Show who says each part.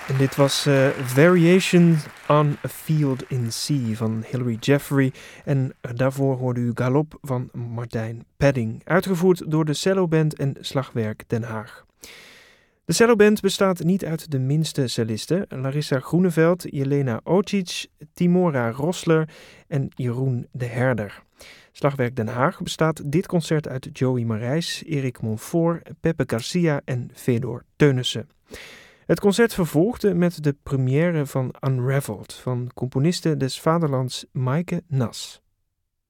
Speaker 1: En dit was Variation on a Field in C van Hilary Jeffrey. En daarvoor hoorde u Galop van Martijn Pedding. Uitgevoerd door de Celloband en Slagwerk Den Haag. De Celloband bestaat niet uit de minste cellisten. Larissa Groeneveld, Jelena Ocic, Timora Rossler en Jeroen de Herder. Slagwerk Den Haag bestaat dit concert uit Joey Marijs, Erik Monfort, Peppe Garcia en Fedor Teunissen. Het concert vervolgde met de première van Unraveled van componiste des vaderlands Maaike Nas.